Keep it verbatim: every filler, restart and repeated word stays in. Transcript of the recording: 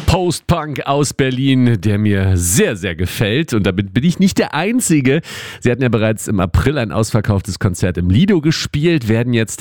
Post-Punk aus Berlin, der mir sehr, sehr gefällt. Und damit bin ich nicht der Einzige. Sie hatten ja bereits im April ein ausverkauftes Konzert im Lido gespielt, werden jetzt